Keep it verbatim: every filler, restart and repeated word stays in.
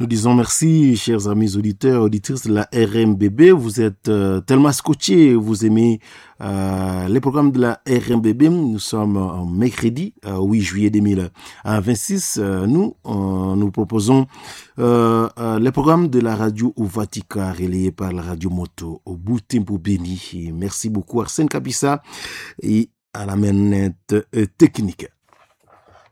Nous disons merci, chers amis auditeurs, auditrices de la R M B B. Vous êtes euh, tellement scotchés, vous aimez euh, les programmes de la R M B B. Nous sommes en mercredi, euh, huit juillet deux mille vingt-six. Euh, nous, euh, nous proposons euh, euh, les programmes de la radio Ouvatika, relayés par la radio Moto au Boutimpo Béni. Et merci beaucoup Arsène Kapissa et à la manette euh, technique.